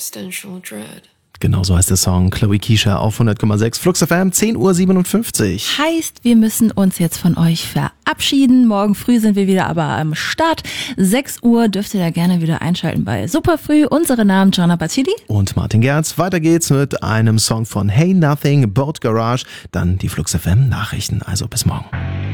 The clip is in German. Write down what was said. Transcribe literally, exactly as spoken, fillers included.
existential dread. Genau so heißt der Song. Chloe Keisha auf hundert Komma sechs Flux F M, zehn Uhr siebenundfünfzig. Heißt, wir müssen uns jetzt von euch verabschieden. Morgen früh sind wir wieder aber am Start. sechs Uhr dürft ihr da gerne wieder einschalten bei Superfrüh. Unsere Namen Gianna Battili Und Martin Gerz. Weiter geht's mit einem Song von Hey Nothing, Boat Garage. Dann die Flux F M Nachrichten. Also bis morgen.